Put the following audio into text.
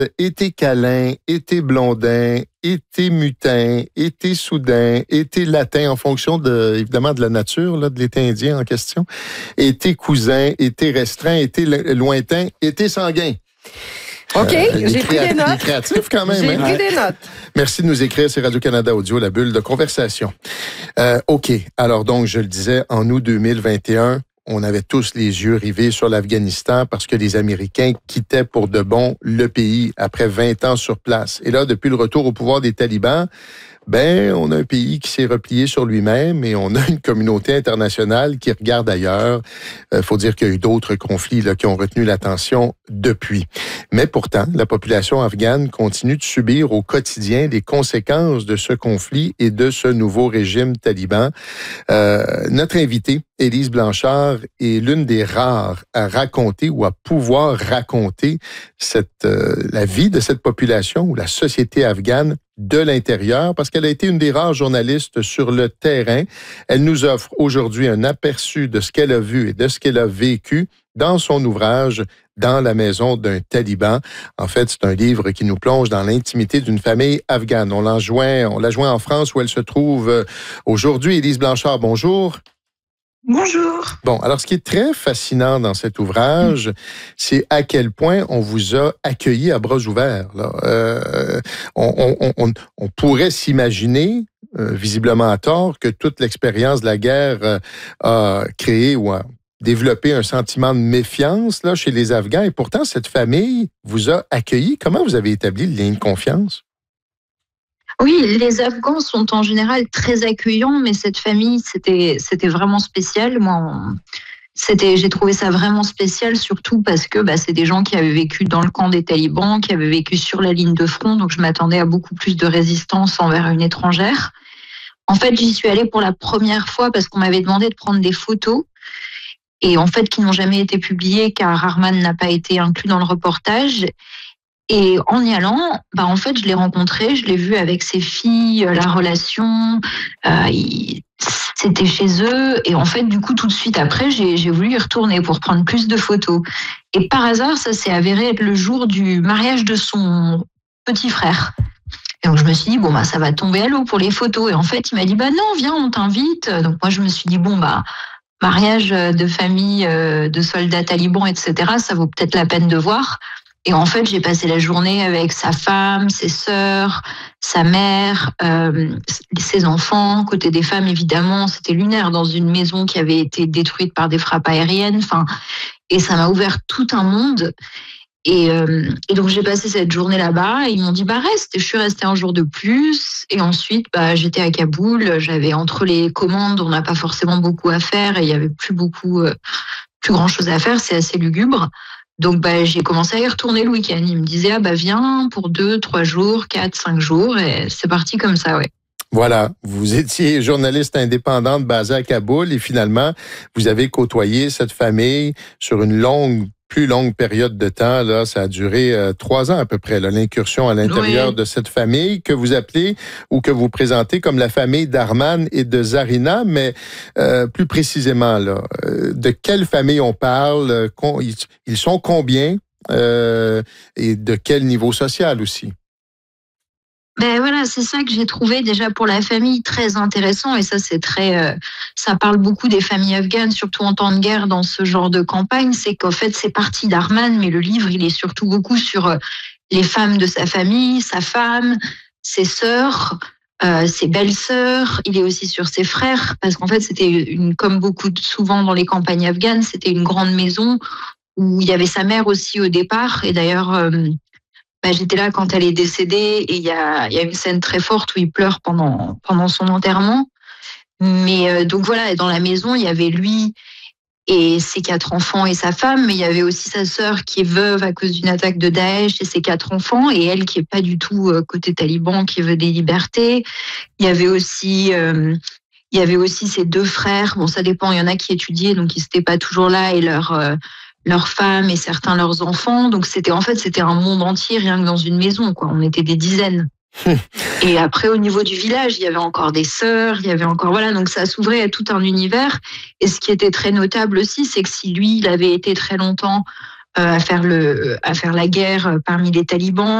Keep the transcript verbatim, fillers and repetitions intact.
Été câlin, été blondin, été mutin, été soudain, été latin en fonction de, évidemment, de la nature, là, de l'été indien en question. Été cousin, été restreint, été lointain, été sanguin. OK, euh, j'ai créa- pris des notes. créatif quand même. J'ai hein? pris des notes. Merci de nous écrire, c'est Radio-Canada Audio, la bulle de conversation. Euh, OK, alors donc, je le disais, en août deux mille vingt et un, on avait tous les yeux rivés sur l'Afghanistan parce que les Américains quittaient pour de bon le pays après vingt ans sur place. Et là, depuis le retour au pouvoir des talibans, ben, on a un pays qui s'est replié sur lui-même et on a une communauté internationale qui regarde ailleurs. Il euh, faut dire qu'il y a eu d'autres conflits là, qui ont retenu l'attention depuis. Mais pourtant, la population afghane continue de subir au quotidien les conséquences de ce conflit et de ce nouveau régime taliban. Euh, notre invitée, Élise Blanchard, est l'une des rares à raconter ou à pouvoir raconter cette, euh, la vie de cette population ou la société afghane de l'intérieur, parce qu'elle a été une des rares journalistes sur le terrain. Elle nous offre aujourd'hui un aperçu de ce qu'elle a vu et de ce qu'elle a vécu dans son ouvrage « Dans la maison d'un taliban ». En fait, c'est un livre qui nous plonge dans l'intimité d'une famille afghane. On l'a joint, on l'a joint en France où elle se trouve aujourd'hui. Élise Blanchard, bonjour. Bonjour. Bon, alors ce qui est très fascinant dans cet ouvrage, mmh. c'est à quel point on vous a accueilli à bras ouverts. Là. Euh, on, on, on, on pourrait s'imaginer, euh, visiblement à tort, que toute l'expérience de la guerre euh, a créé ou a développé un sentiment de méfiance là, chez les Afghans. Et pourtant, cette famille vous a accueilli. Comment vous avez établi le lien de confiance? Oui, les Afghans sont en général très accueillants, mais cette famille, c'était, c'était vraiment spécial. Moi, on, c'était, j'ai trouvé ça vraiment spécial, surtout parce que bah, c'est des gens qui avaient vécu dans le camp des talibans, qui avaient vécu sur la ligne de front, donc je m'attendais à beaucoup plus de résistance envers une étrangère. En fait, j'y suis allée pour la première fois parce qu'on m'avait demandé de prendre des photos, et en fait, qui n'ont jamais été publiées car Arman n'a pas été inclus dans le reportage. Et en y allant, bah en fait, je l'ai rencontré, je l'ai vu avec ses filles, la relation, euh, il, c'était chez eux. Et en fait, du coup, tout de suite après, j'ai, j'ai voulu y retourner pour prendre plus de photos. Et par hasard, ça s'est avéré être le jour du mariage de son petit frère. Et donc, je me suis dit, bon, bah, ça va tomber à l'eau pour les photos. Et en fait, il m'a dit, bah non, viens, on t'invite. Donc, moi, je me suis dit, bon, bah, mariage de famille, de soldats talibans, et cetera, ça vaut peut-être la peine de voir. Et en fait, j'ai passé la journée avec sa femme, ses sœurs, sa mère, euh, ses enfants. Côté des femmes, évidemment, c'était lunaire dans une maison qui avait été détruite par des frappes aériennes. Enfin, et ça m'a ouvert tout un monde. Et, euh, et donc, j'ai passé cette journée là-bas. Et ils m'ont dit, bah reste. Et je suis restée un jour de plus. Et ensuite, bah, j'étais à Kaboul. J'avais entre les commandes, on n'a pas forcément beaucoup à faire. Et il y avait plus beaucoup, euh, plus grand-chose à faire. C'est assez lugubre. Donc, bah, j'ai commencé à y retourner le week-end. Il me disait, ah, bah, viens pour deux, trois jours, quatre, cinq jours. Et c'est parti comme ça, ouais. Voilà. Vous étiez journaliste indépendante basée à Kaboul et finalement, vous avez côtoyé cette famille sur une longue, plus longue période de temps. Là, ça a duré euh, trois ans à peu près, là, l'incursion à l'intérieur oui. de cette famille que vous appelez ou que vous présentez comme la famille d'Arman et de Zarina. Mais euh, plus précisément, là, euh, de quelle famille on parle? Euh, ils, ils sont combien? Euh, et de quel niveau social aussi? Ben voilà, c'est ça que j'ai trouvé déjà pour la famille très intéressant et ça c'est très, euh, ça parle beaucoup des familles afghanes, surtout en temps de guerre dans ce genre de campagne, c'est qu'en fait c'est parti d'Arman, mais le livre il est surtout beaucoup sur euh, les femmes de sa famille, sa femme, ses sœurs, euh, ses belles-sœurs, il est aussi sur ses frères parce qu'en fait c'était une, comme beaucoup de, souvent dans les campagnes afghanes, c'était une grande maison où il y avait sa mère aussi au départ et d'ailleurs euh, Bah, j'étais là quand elle est décédée et il y a, y a une scène très forte où il pleure pendant, pendant son enterrement. Mais euh, donc voilà, dans la maison, il y avait lui et ses quatre enfants et sa femme, mais il y avait aussi sa sœur qui est veuve à cause d'une attaque de Daesh et ses quatre enfants, et elle qui est pas du tout euh, côté taliban, qui veut des libertés. Il y avait aussi... Euh, il y avait aussi ses deux frères. Bon, ça dépend, il y en a qui étudiaient, donc ils n'étaient pas toujours là, et leur... Euh, leurs femmes et certains leurs enfants. Donc c'était en fait c'était un monde entier rien que dans une maison quoi. On était des dizaines. Et après au niveau du village, il y avait encore des sœurs, il y avait encore voilà donc ça s'ouvrait à tout un univers. Et ce qui était très notable aussi, c'est que si lui il avait été très longtemps à faire le, à faire la guerre parmi les talibans.